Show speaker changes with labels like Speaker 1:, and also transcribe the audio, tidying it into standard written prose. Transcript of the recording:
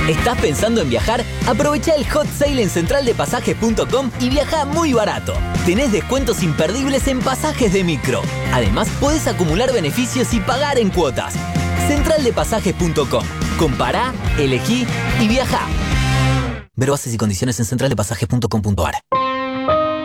Speaker 1: ¿Estás pensando en viajar? Aprovecha el hot sale en centraldepasajes.com y viaja muy barato. Tenés descuentos imperdibles en pasajes de micro. Además, podés acumular beneficios y pagar en cuotas. Centraldepasajes.com. Compará, elegí y viajá. Ver bases y condiciones en centraldepasajes.com.ar.